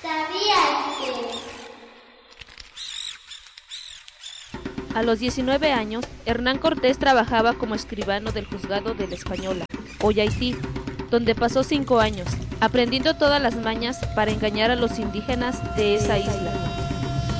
¿Sabías que? A los 19 años, Hernán Cortés trabajaba como escribano del juzgado de La Española, hoy Haití, donde pasó 5 años, aprendiendo todas las mañas para engañar a los indígenas de esa isla.